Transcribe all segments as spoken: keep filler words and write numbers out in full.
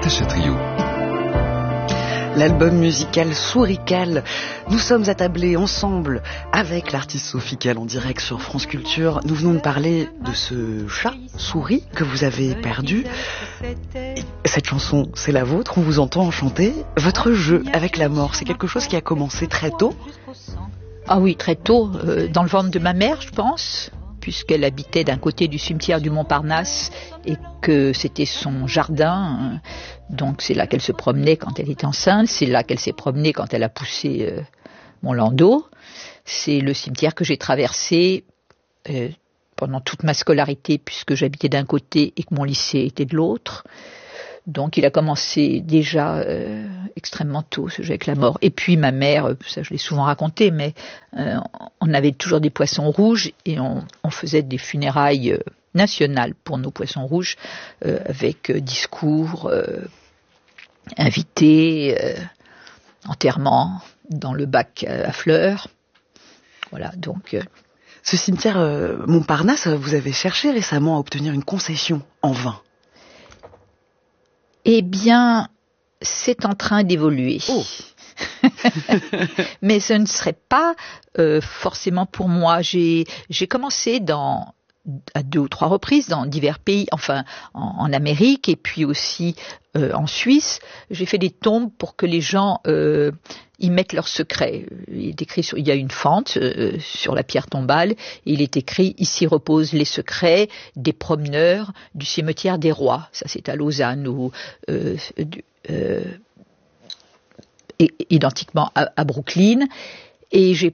Natacha Trio. L'album musical Sourical. Nous sommes attablés ensemble avec l'artiste Sophie Calle en direct sur France Culture. Nous venons de parler de ce chat, Souris, que vous avez perdu. Et cette chanson, c'est la vôtre, on vous entend en chanter. Votre jeu avec la mort, c'est quelque chose qui a commencé très tôt. Ah oui, très tôt, euh, dans le ventre de ma mère, je pense, puisqu'elle habitait d'un côté du cimetière du Montparnasse et que c'était son jardin. Donc c'est là qu'elle se promenait quand elle était enceinte, c'est là qu'elle s'est promenée quand elle a poussé euh, mon landau. C'est le cimetière que j'ai traversé euh, pendant toute ma scolarité, puisque j'habitais d'un côté et que mon lycée était de l'autre. Donc il a commencé déjà euh, extrêmement tôt, ce jeu avec la mort. Et puis ma mère, ça je l'ai souvent raconté, mais euh, on avait toujours des poissons rouges et on, on faisait des funérailles euh, nationales pour nos poissons rouges, euh, avec euh, discours, euh, invités, euh, enterrement dans le bac à fleurs. Voilà, donc... Euh, Ce cimetière euh, Montparnasse, vous avez cherché récemment à obtenir une concession en vain. Eh bien, c'est en train d'évoluer. Oh. Mais ce ne serait pas euh, forcément pour moi. J'ai, j'ai commencé dans, à deux ou trois reprises dans divers pays, enfin en, en Amérique et puis aussi euh, en Suisse. J'ai fait des tombes pour que les gens euh, y mettent leurs secrets. Il est écrit sur, il y a une fente euh, sur la pierre tombale et il est écrit « Ici reposent les secrets des promeneurs du cimetière des rois ». Ça c'est à Lausanne ou euh, euh, identiquement à, à Brooklyn. Et j'ai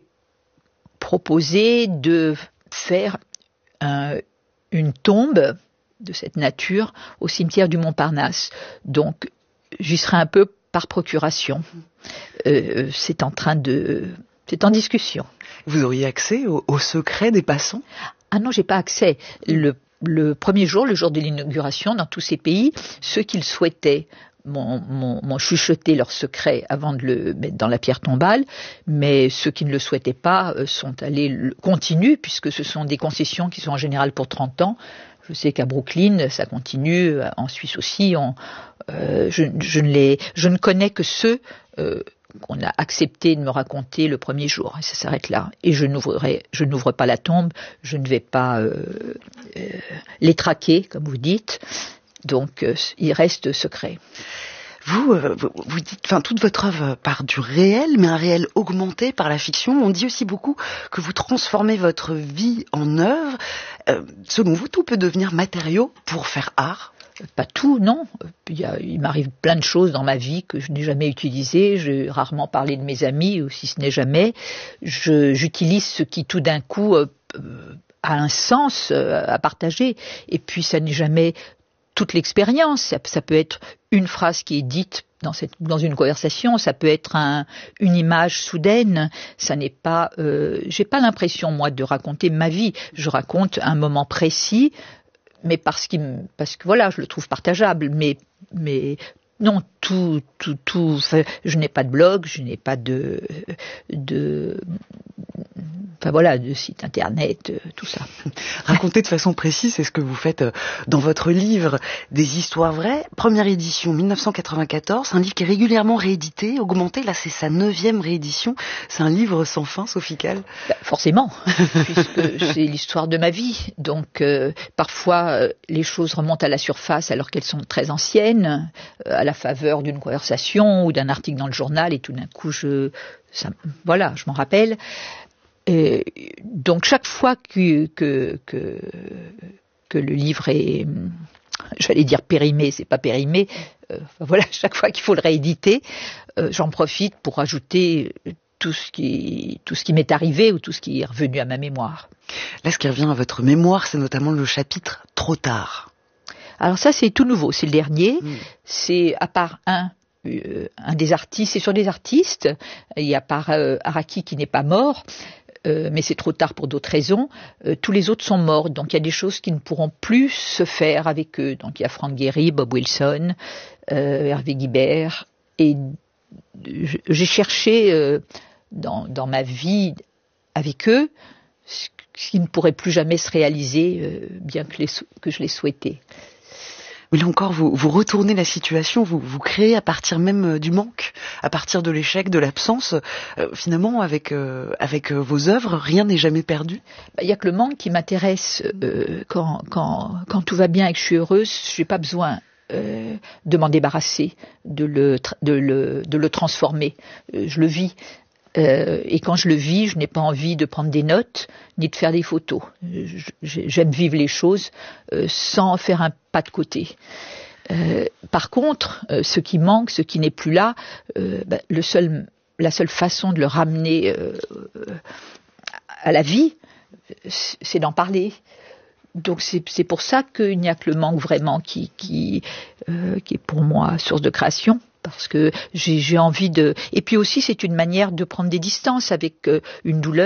proposé de faire un, une tombe de cette nature au cimetière du Montparnasse. Donc j'y serai un peu par procuration. Euh, c'est en train de, c'est en discussion. Vous auriez accès au, au secret des passants ? Ah non, j'ai pas accès. Le, le premier jour, le jour de l'inauguration, dans tous ces pays, ceux qui le souhaitaient m'ont, m'ont, m'ont chuchoté leur secret avant de le mettre dans la pierre tombale, mais ceux qui ne le souhaitaient pas euh, sont allés, le, continuent, puisque ce sont des concessions qui sont en général pour trente ans. Je sais qu'à Brooklyn, ça continue, en Suisse aussi. On, euh, je, je, ne les, je ne connais que ceux euh, qu'on a accepté de me raconter le premier jour. Et ça s'arrête là. Et je n'ouvrirai, je n'ouvre pas la tombe, je ne vais pas euh, euh, les traquer, comme vous dites. Donc, euh, il reste secret. Vous, euh, vous, vous dites, enfin, toute votre œuvre part du réel, mais un réel augmenté par la fiction. On dit aussi beaucoup que vous transformez votre vie en œuvre. Euh, selon vous, tout peut devenir matériau pour faire art ? Pas tout, non. Il, y a, il m'arrive plein de choses dans ma vie que je n'ai jamais utilisées. J'ai rarement parlé de mes amis, ou si ce n'est jamais. Je, j'utilise ce qui, tout d'un coup, euh, a un sens euh, à partager. Et puis, ça n'est jamais toute l'expérience. Ça, ça peut être une phrase qui est dite dans, cette, dans une conversation, ça peut être un, une image soudaine. Ça n'est pas, euh, j'ai pas l'impression moi de raconter ma vie. Je raconte un moment précis, mais parce qu'il, parce que voilà, je le trouve partageable. Mais, mais non, tout, tout, tout. Enfin, je n'ai pas de blog, je n'ai pas de, de. Enfin voilà, de site internet, euh, tout ça. Raconter de façon précise, c'est ce que vous faites dans votre livre Des histoires vraies. Première édition dix-neuf cent quatre-vingt-quatorze, un livre qui est régulièrement réédité, augmenté. Là, c'est sa neuvième réédition. C'est un livre sans fin, Sophie Calle. Bah, forcément, puisque c'est l'histoire de ma vie. Donc euh, parfois, euh, les choses remontent à la surface alors qu'elles sont très anciennes, euh, à la faveur d'une conversation ou d'un article dans le journal, et tout d'un coup, je, ça, voilà, je m'en rappelle. Et donc chaque fois que, que, que, que le livre est, j'allais dire périmé, c'est pas périmé, euh, voilà, chaque fois qu'il faut le rééditer, euh, j'en profite pour ajouter tout ce qui, tout ce qui m'est arrivé ou tout ce qui est revenu à ma mémoire. Là, ce qui revient à votre mémoire, c'est notamment le chapitre « Trop tard ». Alors ça, c'est tout nouveau, c'est le dernier, mmh. C'est à part un, euh, un des artistes, c'est sur des artistes, il y a par euh, Araki qui n'est pas mort, Euh, mais c'est trop tard pour d'autres raisons. Euh, tous les autres sont morts, donc il y a des choses qui ne pourront plus se faire avec eux. Donc il y a Frank Gehry, Bob Wilson, euh, Hervé Guibert. Et j'ai cherché euh, dans, dans ma vie avec eux ce qui ne pourrait plus jamais se réaliser, euh, bien que, les, que je l'ai souhaité. Mais là encore, vous, vous retournez la situation, vous, vous créez à partir même du manque, à partir de l'échec, de l'absence. Euh, finalement, avec, euh, avec vos œuvres, rien n'est jamais perdu. Il n'y a que le manque qui m'intéresse. Euh, quand, quand, quand tout va bien et que je suis heureuse, je n'ai pas besoin euh, de m'en débarrasser, de le, de le, de le transformer. Euh, je le vis. Euh, et quand je le vis, je n'ai pas envie de prendre des notes ni de faire des photos. Je, j'aime vivre les choses euh, sans faire un pas de côté. Euh, par contre, euh, ce qui manque, ce qui n'est plus là, euh, bah, le seul, la seule façon de le ramener euh, à la vie, c'est d'en parler. Donc c'est, c'est pour ça qu'il n'y a que le manque vraiment qui, qui, euh, qui est pour moi source de création. Parce que j'ai, j'ai envie de... Et puis aussi, c'est une manière de prendre des distances avec euh, une douleur.